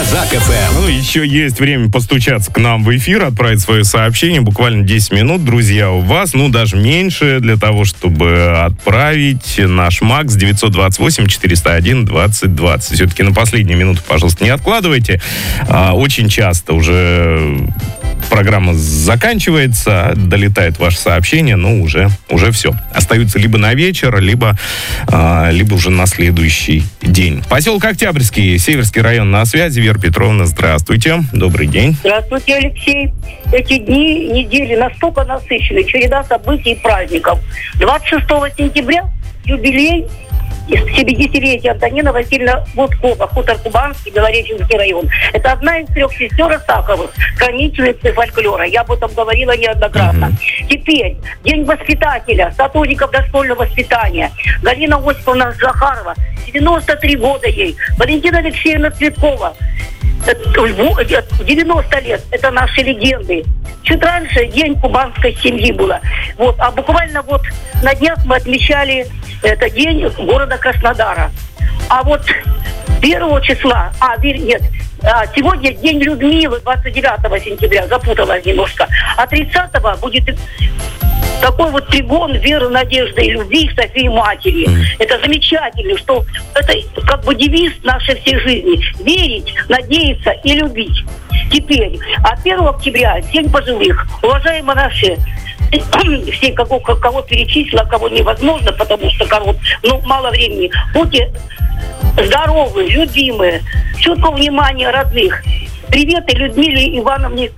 Казак ФМ. Ну, еще есть время постучаться к нам в эфир, отправить свое сообщение. Буквально 10 минут, друзья, у вас. Ну, даже меньше для того, чтобы отправить наш МАКС 928-401-2020. Все-таки на последнюю минуту, пожалуйста, не откладывайте. Очень часто уже программа заканчивается, долетает ваше сообщение, но уже все. Остаются либо на вечер, либо уже на следующий день. Поселок Октябрьский, Северский район на связи. Вера Петровна, здравствуйте. Добрый день. Здравствуйте, Алексей. Эти дни, недели настолько насыщены, череда событий и праздников. 26 сентября юбилей 70-летия Антонина Васильевна Гудкова, хутор Кубанский, Белореченский район. Это одна из 3 сестер Астаховых, хранительницы фольклора. Я об этом говорила неоднократно. Теперь День воспитателя, сотрудников дошкольного воспитания. Галина Осиповна Захарова, 93 года ей. Валентина Алексеевна Цветкова, 90 лет. Это наши легенды. Чуть раньше День кубанской семьи было. А буквально на днях мы отмечали это день города Краснодара. А 1 числа, сегодня День Людмилы, 29 сентября, запуталась немножко. А 30-го будет такой пригон веры, надежды и любви к Софии Матери. Это замечательно, что это девиз нашей всей жизни. Верить, надеяться и любить. Теперь, 1 октября, День пожилых. Уважаемые наши, все, кого перечислила, кого невозможно, потому что мало времени. Будьте здоровы, любимые, чуткого внимания родных. Приветы Людмиле Ивановне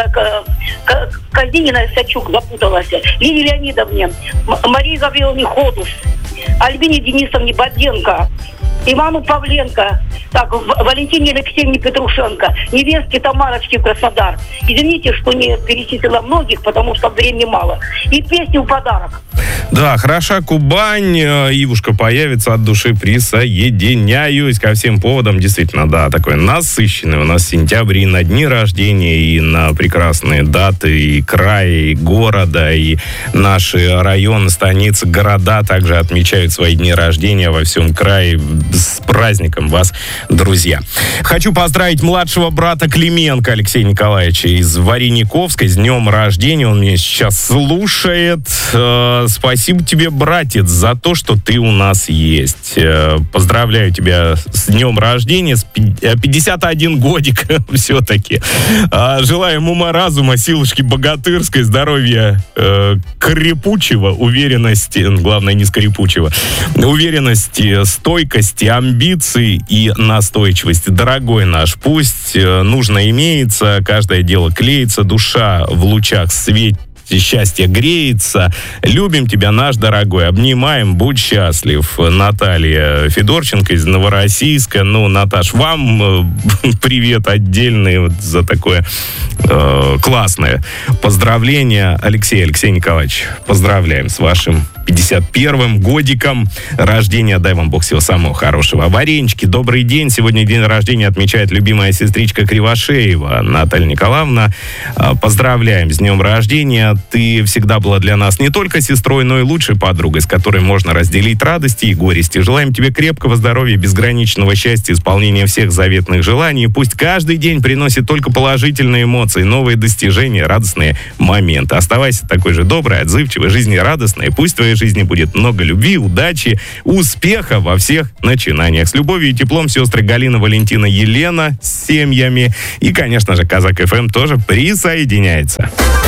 Казинина, Сачук запуталась, Лине Леонидовне, Марии Гавриловне Ходус, Альбине Денисовне Боденко, Ивану Павленко, Валентине Алексеевне Петрушенко, невестке Тамарочке в Краснодар. Извините, что не перечислила многих, потому что времени мало. И песню в подарок. Да, хороша Кубань, Ивушка появится, от души присоединяюсь ко всем поводам. Действительно, да, такой насыщенный у нас сентябрь и на дни рождения, и на прекрасные даты, и края, и города, и наши районы, станицы, города также отмечают свои дни рождения во всем крае. С праздником вас, друзья. Хочу поздравить младшего брата Клименко Алексея Николаевича из Варениковской с днем рождения. Он меня сейчас слушает. Спасибо тебе, братец, за то, что ты у нас есть. Поздравляю тебя с днем рождения, с 51 годик все-таки. Желаю ума, разума, силушки богатырской, здоровья крепучего, уверенности, главное, не скрипучего, уверенности, стойкости, амбиций и настойчивости. Дорогой наш, пусть нужно имеется, каждое дело клеится, душа в лучах свет счастье греется. Любим тебя, наш дорогой. Обнимаем, будь счастлив. Наталья Федорченко из Новороссийска. Наташ, вам привет отдельный за такое классное поздравление. Алексей Николаевич, поздравляем с вашим 51-м годиком рождения. Дай вам Бог всего самого хорошего. Варенички, добрый день. Сегодня день рождения отмечает любимая сестричка Кривошеева Наталья Николаевна. Поздравляем с днем рождения. Ты всегда была для нас не только сестрой, но и лучшей подругой, с которой можно разделить радости и горести. Желаем тебе крепкого здоровья, безграничного счастья, исполнения всех заветных желаний. Пусть каждый день приносит только положительные эмоции, новые достижения, радостные моменты. Оставайся такой же доброй, отзывчивой, жизнерадостной. Пусть в твоей жизни будет много любви, удачи, успеха во всех начинаниях. С любовью и теплом сестры Галина, Валентина, Елена с семьями. И, конечно же, Казак ФМ тоже присоединяется.